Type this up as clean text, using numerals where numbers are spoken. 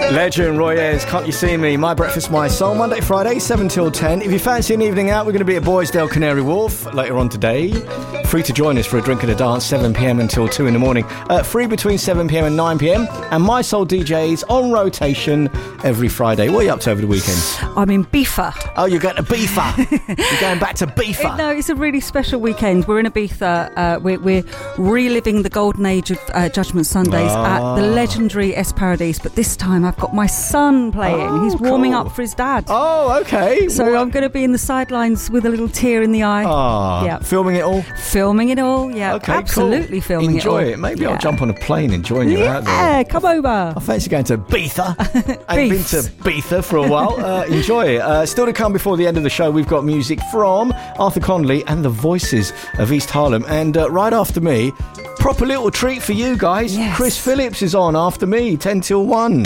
Legend, Roy Ayers, Can't You See Me? My Breakfast, My Soul, Monday, Friday, 7 till 10. If you fancy an evening out, we're going to be at Boysdale, Canary Wharf later on today. Free to join us for a drink and a dance, 7pm until 2 in the morning. Free between 7pm and 9pm. And My Soul DJs on rotation every Friday. What are you up to over the weekend? I'm in Ibiza. Oh, you're going to Ibiza. You're going back to Ibiza. No, it's a really special weekend. We're in Ibiza. We're reliving the golden age of Judgment Sundays at the legendary Es Paradis. But this time I've got my son playing. He's warming up for his dad. Oh, okay. So I'm going to be in the sidelines with a little tear in the eye. Yeah. Filming it all? Filming it all, yeah. Okay, absolutely cool. filming Enjoy it all. it. Maybe I'll jump on a plane and join you out there. Yeah, come over. I fancy going to Ibiza. I ain't been to Ibiza for a while. Enjoy it. Still to come before the end of the show, we've got music from Arthur Conley and the Voices of East Harlem. And right after me, proper little treat for you guys. Yes. Chris Phillips is on after me, 10 till 1.